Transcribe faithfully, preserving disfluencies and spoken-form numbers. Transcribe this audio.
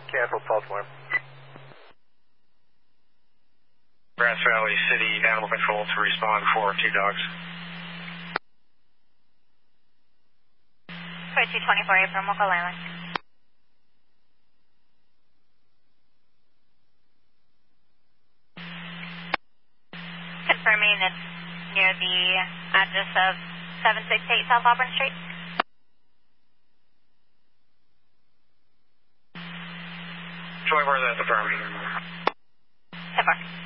Cancel, Baltimore. Grass Valley City Animal Control to respond for two dogs. two twenty-four from Mocha Island. Confirming it's near the address of seven sixty-eight South Auburn Street. twenty-four, that's affirmed. ten four.